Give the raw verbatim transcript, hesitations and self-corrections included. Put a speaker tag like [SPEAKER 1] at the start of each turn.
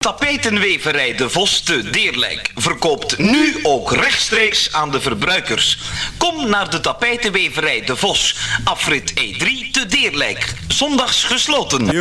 [SPEAKER 1] Tapetenweverij De Vos te Deerlijk verkoopt nu ook rechtstreeks aan de verbruikers. Kom naar de Tapetenweverij De Vos, afrit E drie te Deerlijk. Zondags gesloten.